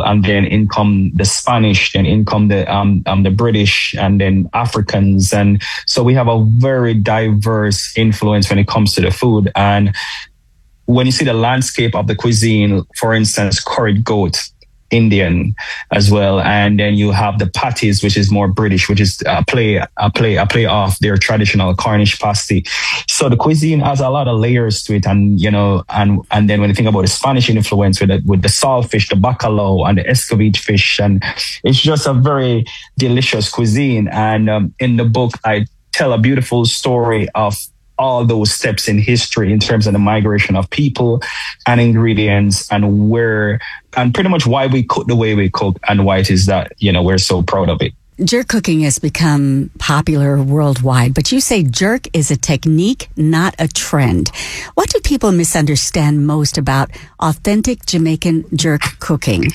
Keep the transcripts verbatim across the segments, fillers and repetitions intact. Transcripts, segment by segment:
and then in come the Spanish, then in come the um, um the British, and then Africans, and so we have a very diverse influence when it comes to the food. And when you see the landscape of the cuisine, for instance, curried goat, Indian as well, and then you have the patties, which is more British, which is a play, a play, a play off their traditional Cornish pasty. So the cuisine has a lot of layers to it, and you know, and and then when you think about the Spanish influence with it, with the saltfish, the bacalao, and the escovitch fish, and it's just a very delicious cuisine. And um, in the book, I tell a beautiful story of all those steps in history in terms of the migration of people and ingredients, and where, and pretty much why we cook the way we cook, and why it is that, you know, we're so proud of it. Jerk cooking has become popular worldwide, but you say jerk is a technique, not a trend. What do people misunderstand most about authentic Jamaican jerk cooking?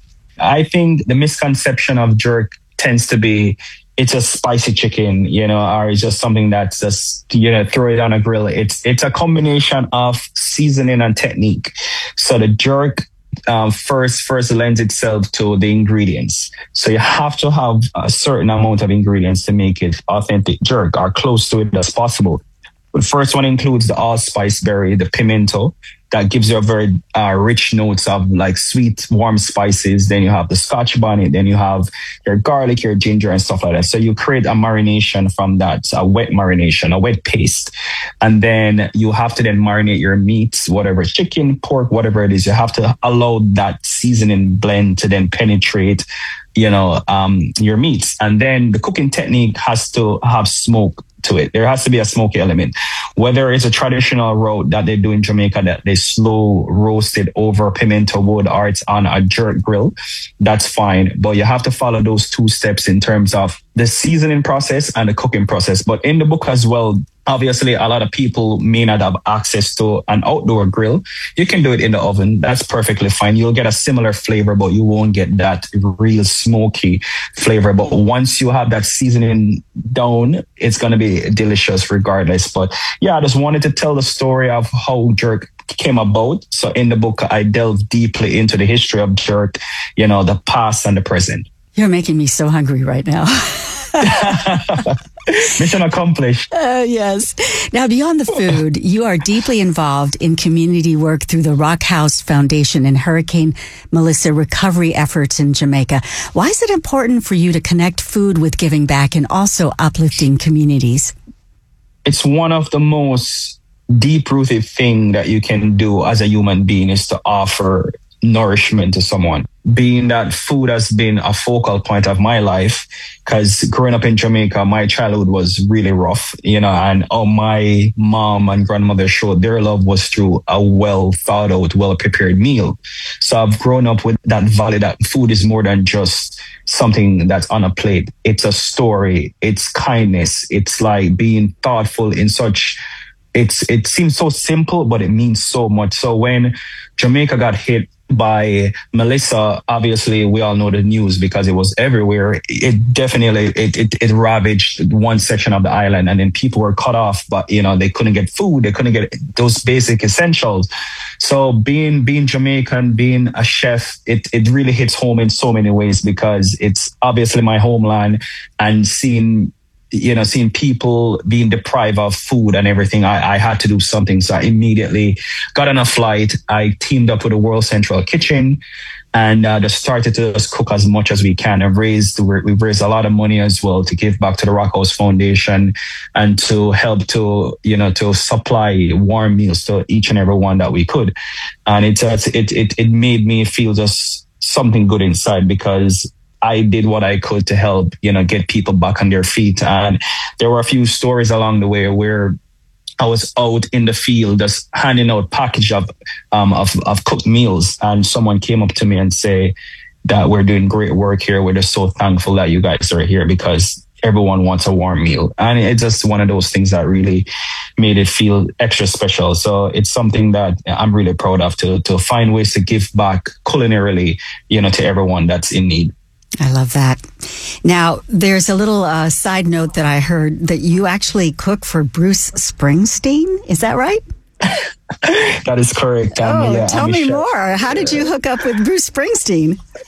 I think the misconception of jerk tends to be it's a spicy chicken, you know, or it's just something that's just, you know, throw it on a grill. It's it's a combination of seasoning and technique. So the jerk um, first first lends itself to the ingredients. So you have to have a certain amount of ingredients to make it authentic jerk, or close to it as possible. The first one includes the allspice berry, the pimento, that gives you a very uh, rich notes of like sweet, warm spices. Then you have the Scotch bonnet. Then you have your garlic, your ginger, and stuff like that. So you create a marination from that, a wet marination, a wet paste. And then you have to then marinate your meats, whatever, chicken, pork, whatever it is. You have to allow that seasoning blend to then penetrate, you know, um, your meats. And then the cooking technique has to have smoke to it. There has to be a smoky element. Whether it's a traditional route that they do in Jamaica, that they slow roast it over pimento wood, or it's on a jerk grill, that's fine. But you have to follow those two steps in terms of the seasoning process and the cooking process. But in the book as well, obviously, a lot of people may not have access to an outdoor grill. You can do it in the oven. That's perfectly fine. You'll get a similar flavor, but you won't get that real smoky flavor. But once you have that seasoning down, it's going to be delicious regardless. But yeah, I just wanted to tell the story of how jerk came about. So in the book, I delve deeply into the history of jerk, you know, the past and the present. You're making me so hungry right now. Mission accomplished. Uh, yes. Now, beyond the food, you are deeply involved in community work through the Rock House Foundation and Hurricane Melissa recovery efforts in Jamaica. Why is it important for you to connect food with giving back and also uplifting communities? It's one of the most deep-rooted thing that you can do as a human being, is to offer nourishment to someone. Being that food has been a focal point of my life, because growing up in Jamaica, my childhood was really rough, you know, and oh, my mom and grandmother showed their love was through a well thought out, well prepared meal. So I've grown up with that value that food is more than just something that's on a plate. It's a story. It's kindness. It's like being thoughtful in such, it's, it seems so simple, but it means so much. So when Jamaica got hit by Melissa, obviously we all know the news because it was everywhere. It definitely it, it it ravaged one section of the island, and then people were cut off, but you know, they couldn't get food, they couldn't get those basic essentials. So being being Jamaican, being a chef, it it really hits home in so many ways, because it's obviously my homeland, and seeing you know, seeing people being deprived of food and everything, I, I had to do something. So I immediately got on a flight. I teamed up with the World Central Kitchen, and uh, just started to just cook as much as we can. I've raised, we've raised a lot of money as well to give back to the Rock House Foundation, and to help to, you know, to supply warm meals to each and every one that we could. And it, it, it, it made me feel just something good inside, because I did what I could to help, you know, get people back on their feet. And there were a few stories along the way where I was out in the field just handing out package of, um, of, of cooked meals. And someone came up to me and say that we're doing great work here. We're just so thankful that you guys are here, because everyone wants a warm meal. And it's just one of those things that really made it feel extra special. So it's something that I'm really proud of, to, to find ways to give back culinarily, you know, to everyone that's in need. I love that. Now, there's a little uh, side note that I heard that you actually cook for Bruce Springsteen. Is that right? That is correct. Oh, um, yeah, tell I'm me chef. more. How did you hook up with Bruce Springsteen?